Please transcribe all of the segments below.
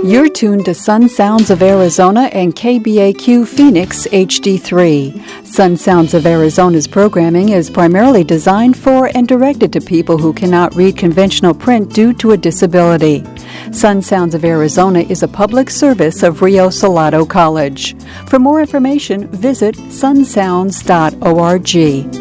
You're tuned to Sun Sounds of Arizona and KBAQ Phoenix HD3. Sun Sounds of Arizona's programming is primarily designed for and directed to people who cannot read conventional print due to a disability. Sun Sounds of Arizona is a public service of Rio Salado College. For more information, visit sunsounds.org.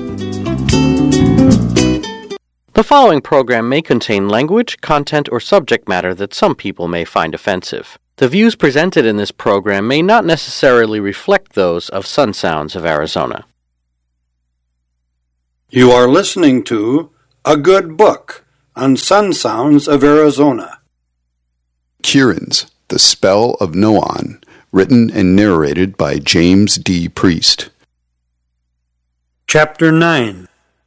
The following program may contain language, content, or subject matter that some people may find offensive. The views presented in this program may not necessarily reflect those of Sun Sounds of Arizona. You are listening to A Good Book on Sun Sounds of Arizona. Kiran's The Spell of Noan, written and narrated by James D. Priest. Chapter 9.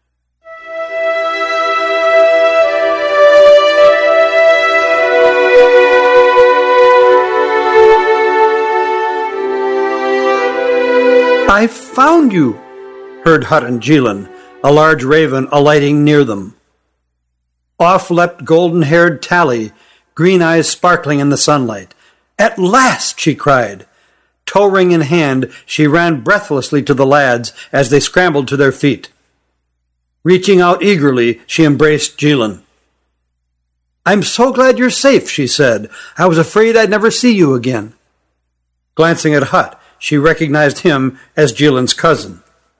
"I found you," heard Hut and Jilin, a large raven alighting near them. Off leapt golden-haired Tally, green eyes sparkling in the sunlight. "At last!" she cried. Toe ring in hand, she ran breathlessly to the lads as they scrambled to their feet. Reaching out eagerly, she embraced Jilin. "I'm so glad you're safe," she said. "I was afraid I'd never see you again." Glancing at Hut, she recognized him as Jilin's cousin.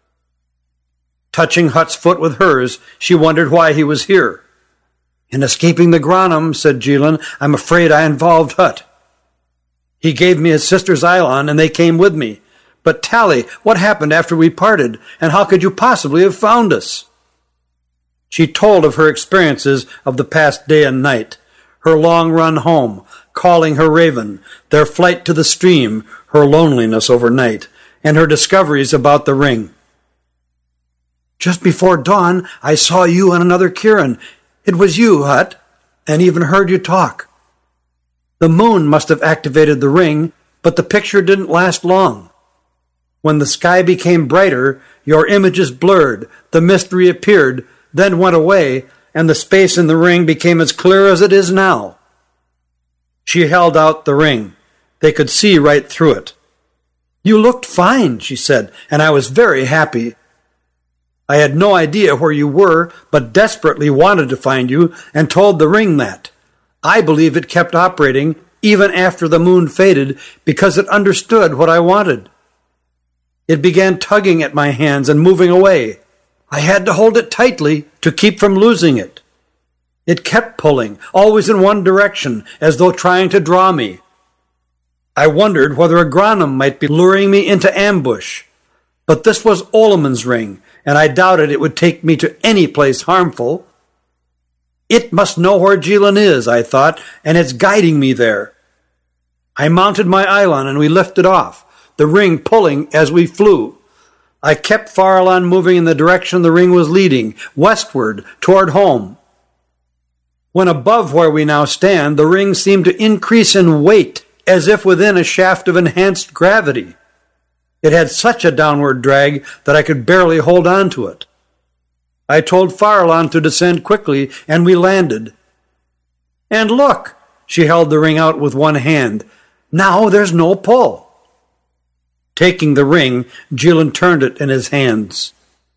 Touching Hut's foot with hers, she wondered why he was here. "In escaping the Granum," said Jilin, "I'm afraid I involved Hut. He gave me his sister's Eilon, and they came with me. But Tally, what happened after we parted, and how could you possibly have found us?" She told of her experiences of the past day and night, her long run home, calling her raven, their flight to the stream, her loneliness overnight, and her discoveries about the ring. "Just before dawn, I saw you and another Kiran. It was you, Hut, and even heard you talk. The moon must have activated the ring, but the picture didn't last long. When the sky became brighter, your images blurred, the mist reappeared, then went away, and the space in the ring became as clear as it is now." She held out the ring. They could see right through it. "You looked fine," she said, "and I was very happy. I had no idea where you were, but desperately wanted to find you and told the ring that. I believe it kept operating even after the moon faded because it understood what I wanted. It began tugging at my hands and moving away. I had to hold it tightly to keep from losing it. It kept pulling, always in one direction, as though trying to draw me. I wondered whether a Granum might be luring me into ambush. But this was Olamon's ring, and I doubted it would take me to any place harmful. It must know where Jilin is, I thought, and it's guiding me there. I mounted my Eilon and we lifted off, the ring pulling as we flew. I kept Farallon moving in the direction the ring was leading, westward, toward home. When above where we now stand, the ring seemed to increase in weight, as if within a shaft of enhanced gravity. It had such a downward drag that I could barely hold on to it. I told Farallon to descend quickly, and we landed. And look, she held the ring out with one hand. Now there's no pull. Taking the ring, Jilin turned it in his hands.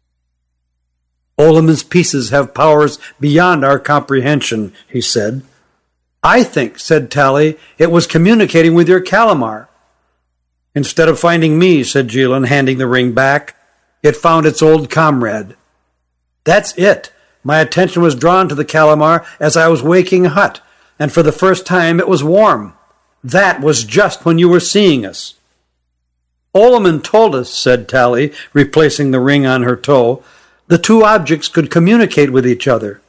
"Olamon's pieces have powers beyond our comprehension," he said. "I think," said Tally, "it was communicating with your Calamar." "Instead of finding me," said Jilin, handing the ring back, "it found its old comrade." "That's it. My attention was drawn to the Calamar as I was waking Hut, and for the first time it was warm. That was just when you were seeing us." "Olamon told us," said Tally, replacing the ring on her toe, "the two objects could communicate with each other."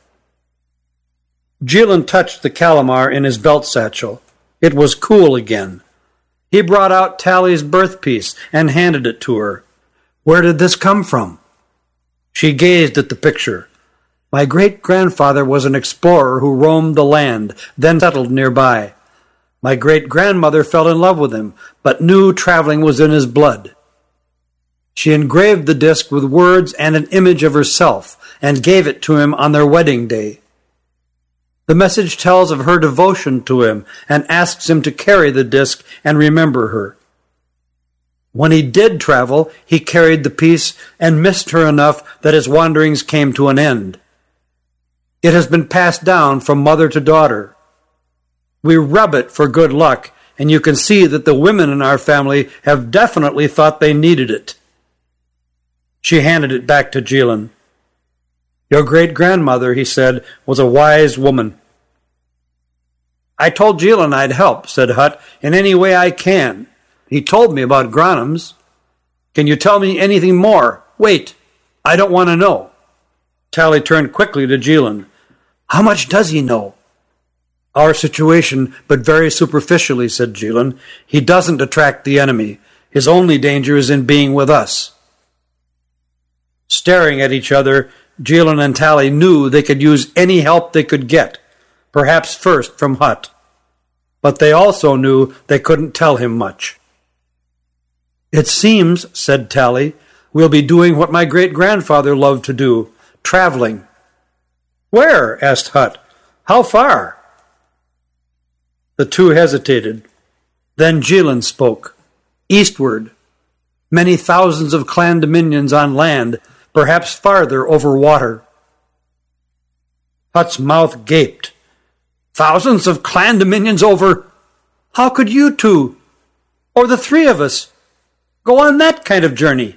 Jilin touched the Calamar in his belt satchel. It was cool again. He brought out Tally's birthpiece and handed it to her. "Where did this come from?" She gazed at the picture. "My great-grandfather was an explorer who roamed the land, then settled nearby. My great-grandmother fell in love with him, but knew traveling was in his blood. She engraved the disc with words and an image of herself and gave it to him on their wedding day. The message tells of her devotion to him and asks him to carry the disc and remember her. When he did travel, he carried the piece and missed her enough that his wanderings came to an end. It has been passed down from mother to daughter. We rub it for good luck, and you can see that the women in our family have definitely thought they needed it. She handed it back to Jilin. Your great-grandmother, he said, was a wise woman. I told Jilin I'd help, said Hutt, in any way I can. He told me about Gronums. Can you tell me anything more? Wait, I don't want to know. Tally turned quickly to Jilin. How much does he know? Our situation, but very superficially, said Jilin. He doesn't attract the enemy. His only danger is in being with us. Staring at each other, Jilin and Tally knew they could use any help they could get, perhaps first from Hutt. But they also knew they couldn't tell him much. It seems, said Tally, we'll be doing what my great-grandfather loved to do, traveling. Where? Asked Hutt. How far? The two hesitated. Then Jilin spoke. Eastward. Many thousands of clan dominions on land, perhaps farther over water. Hutt's mouth gaped. Thousands of clan dominions over... How could you two, or the three of us, go on that kind of journey?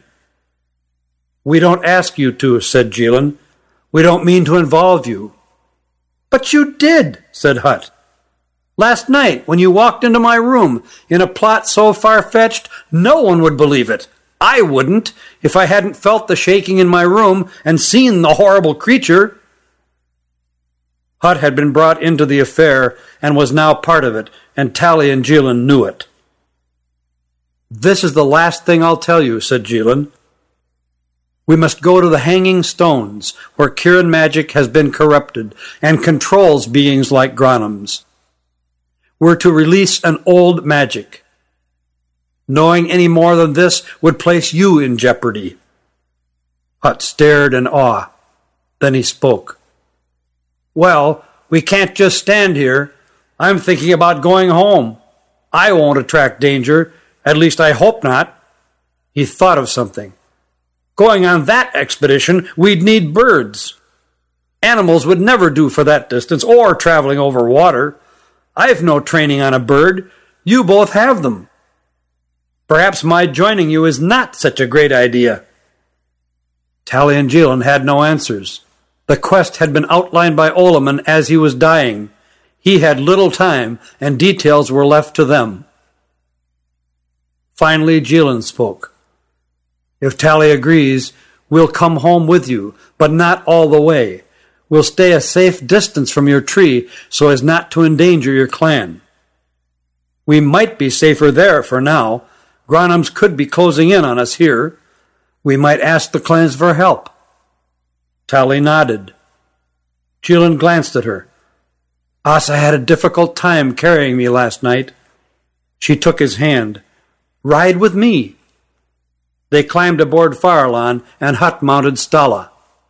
We don't ask you to, said Jilin. We don't mean to involve you. But you did, said Hutt. Last night, when you walked into my room in a plot so far-fetched, no one would believe it. I wouldn't, if I hadn't felt the shaking in my room and seen the horrible creature. Hutt had been brought into the affair and was now part of it, and Tally and Jilin knew it. This is the last thing I'll tell you, said Jilin. We must go to the Hanging Stones, where Kirin magic has been corrupted and controls beings like Gronums. We're to release an old magic. Knowing any more than this would place you in jeopardy. Hutt stared in awe. Then he spoke. Well, we can't just stand here. I'm thinking about going home. I won't attract danger. At least I hope not. He thought of something. Going on that expedition, we'd need birds. Animals would never do for that distance, or traveling over water. I've no training on a bird. You both have them. Perhaps my joining you is not such a great idea. Tally and Jilin had no answers. The quest had been outlined by Olaman as he was dying. He had little time, and details were left to them. Finally, Jilin spoke. If Tally agrees, we'll come home with you, but not all the way. We'll stay a safe distance from your tree so as not to endanger your clan. We might be safer there for now. Gronums could be closing in on us here. We might ask the clans for help. Tally nodded. Jilin glanced at her. Asa had a difficult time carrying me last night. She took his hand. Ride with me. They climbed aboard Farallon, and Hutt mounted Stala.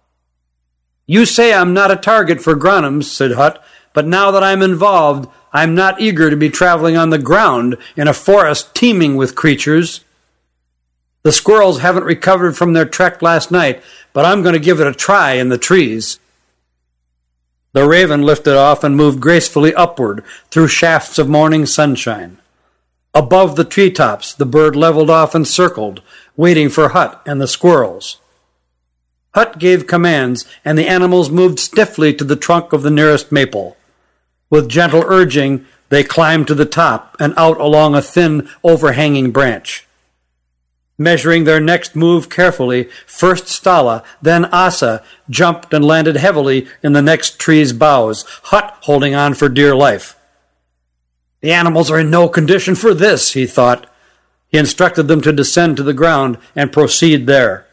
You say I'm not a target for Gronums, said Hutt, but now that I'm involved, I'm not eager to be traveling on the ground in a forest teeming with creatures. The squirrels haven't recovered from their trek last night, but I'm going to give it a try in the trees. The raven lifted off and moved gracefully upward through shafts of morning sunshine. Above the treetops, the bird leveled off and circled, waiting for Hutt and the squirrels. Hutt gave commands, and the animals moved stiffly to the trunk of the nearest maple. With gentle urging, they climbed to the top and out along a thin, overhanging branch. Measuring their next move carefully, first Stala, then Asa, jumped and landed heavily in the next tree's boughs, Hutt holding on for dear life. The animals are in no condition for this, he thought. He instructed them to descend to the ground and proceed there.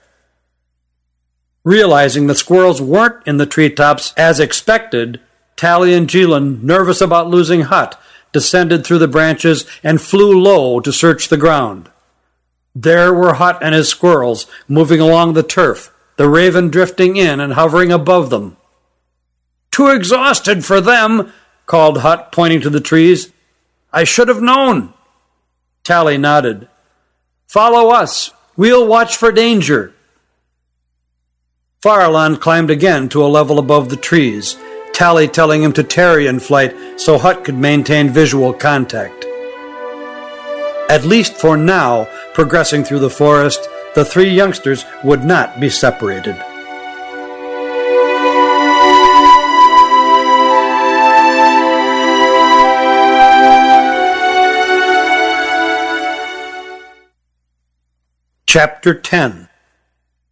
Realizing the squirrels weren't in the treetops as expected, Tally and Jilin, nervous about losing Hutt, descended through the branches and flew low to search the ground. There were Hutt and his squirrels moving along the turf, the raven drifting in and hovering above them. too exhausted for them, called Hut, pointing to the trees. I should have known. Tally nodded. Follow us. We'll watch for danger. Farallon climbed again to a level above the trees, Tally telling him to tarry in flight so Hut could maintain visual contact. At least for now, progressing through the forest, the three youngsters would not be separated. Chapter 10.